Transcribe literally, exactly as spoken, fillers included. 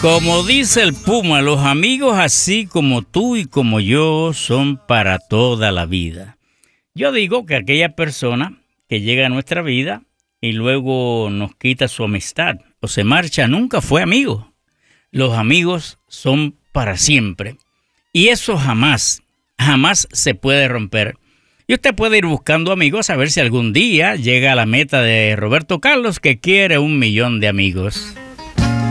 Como dice el Puma, los amigos así como tú y como yo son para toda la vida. Yo digo que aquella persona que llega a nuestra vida y luego nos quita su amistad o se marcha nunca fue amigo. Los amigos son para siempre. Y eso jamás, jamás se puede romper. Y usted puede ir buscando amigos a ver si algún día llega a la meta de Roberto Carlos, que quiere un millón de amigos.